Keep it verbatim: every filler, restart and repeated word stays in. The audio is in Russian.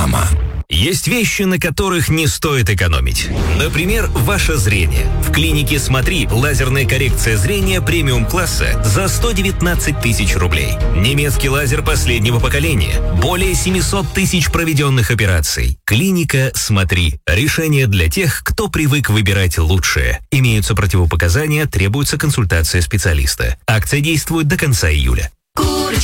Реклама. Есть вещи, на которых не стоит экономить. Например, ваше зрение. В клинике «Смотри» лазерная коррекция зрения премиум-класса за сто девятнадцать тысяч рублей. Немецкий лазер последнего поколения. Более семьсот тысяч проведенных операций. Клиника «Смотри». Решение для тех, кто привык выбирать лучшее. Имеются противопоказания, требуется консультация специалиста. Акция действует до конца июля.